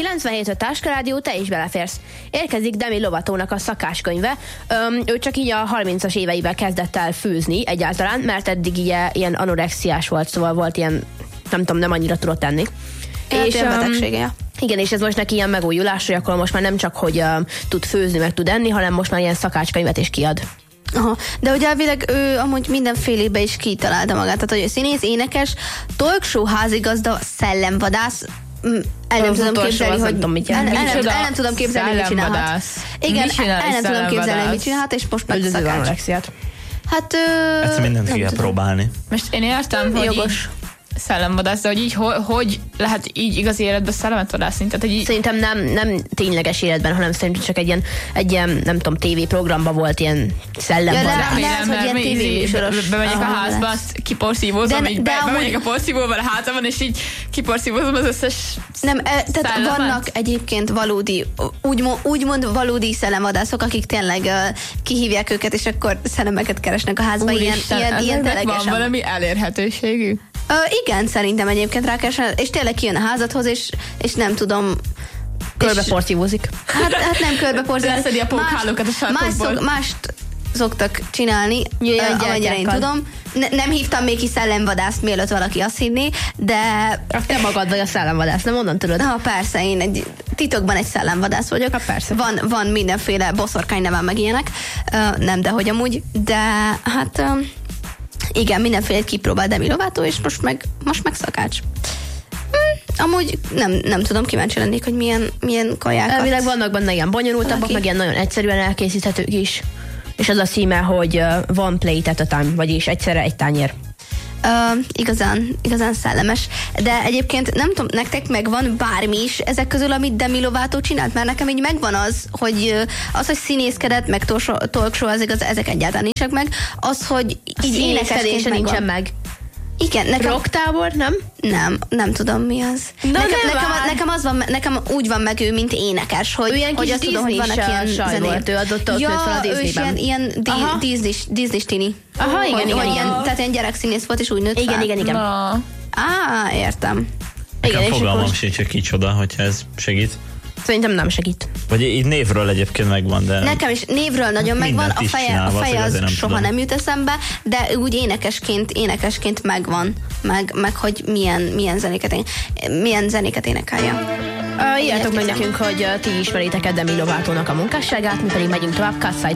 97 Táska Rádió, te is beleférsz. Érkezik Demi Lovatónak a szakáskönyve. Ő csak így a 30-as éveivel kezdett el főzni egyáltalán, mert eddig ilyen anorexiás volt, szóval volt ilyen, nem annyira tudott tenni. És betegsége. Igen, és ez most neki ilyen megújulás, hogy akkor most már nem csak, hogy tud főzni, meg tud enni, hanem most már ilyen szakácskönyvet is kiad. Aha, de ugye elvileg ő amúgy mindenfélébe is kitalálta magát, tehát hogy ő színész, énekes, talkshow házigazda, szellemvadász, el nem tudom képzelni, hogy nem tudom képzelni, hogy mit csinálhat. Igen, el nem tudom képzelni, hogy mit csinálhat, és most meg szakács. Hát ezt mindent ki kell próbálni. Most én értem, hogy jogos. Szellemvadász, de hogy így hogy lehet így igazi életben szellemet vadászni? Tehát, hogy így... Szerintem nem tényleges életben, hanem szerintem csak egy ilyen nem tudom, tévéprogramban volt ilyen szellemvadász. Lehet, hogy ilyen tévéműsoros. Bemegyek a házba, azt kiporszívózom, így bemegyek a porszívóval a hátamon, és így kiporszívózom az összes tehát vannak egyébként valódi, úgymond valódi szellemvadászok, akik tényleg kihívják őket, és akkor szellemeket keresnek a házba. Ilyen telegesen. Van valami elérhetőségű? Igen, szerintem egyébként rákeresel, és tényleg kijön a házadhoz, és nem tudom... Körbeporszívózik. Hát nem körbeporszívózik. Leszedi a pókhálókat a sarkokból. Mást szoktak csinálni, amennyire én tudom. Nem hívtam még ki szellemvadászt, mielőtt valaki azt hinné, de... Te magad vagy a szellemvadász, nem onnan tudod? Persze, én titokban egy szellemvadász vagyok. Persze. Van mindenféle boszorkány nevem meg ilyenek. Nem, de hogy amúgy. De hát... Igen, mindenféle kipróbál Demi Lovato, és most meg szakács. Amúgy nem tudom, kíváncsi lennék, hogy milyen kajákat. Elvileg vannak benne ilyen bonyolultabbak, meg ilyen nagyon egyszerűen elkészíthetők is. És az a címe, hogy one plate at a time, vagyis egyszerre egy tányér. Igazán szellemes. De egyébként nem tudom, nektek megvan bármi is ezek közül, amit Demi Lovato csinált? Mert nekem így megvan az, hogy színészkedett, meg talkshow, ezek egyáltalán nincsenek meg. Az, hogy így énekesként nincsen meg. Igen, nekem... Rocktábor, nem? Nem tudom, mi az. Nekem úgy van meg ő, mint énekes, hogy azt tudom, hogy vannak ilyen zenék. Ő adott ott fel a Disneyben. Ilyen Disney-s tini. Aha, igen. Tehát ilyen gyerekszínész volt, és úgy nőtt fel. Igen. Értem. Nekem fogalmam sincs, hogy kicsoda, hogyha ez segít. Szerintem nem segít. Vagy így névről egyébként megvan, de... Nekem is névről nagyon megvan, a feje az soha nem jut eszembe, de úgy énekesként megvan, meg hogy milyen zenéket énekelje. Írjátok meg nekünk, hogy ti ismeritek Demi Lovatónak a munkásságát, mi pedig megyünk tovább.